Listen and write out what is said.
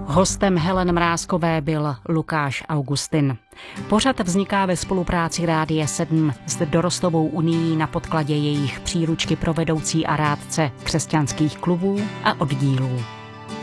Hostem Helen Mrázkové byl Lukáš Augustin. Pořad vzniká ve spolupráci Rádia 7 s Dorostovou unií na podkladě jejich příručky pro vedoucí a rádce křesťanských klubů a oddílů.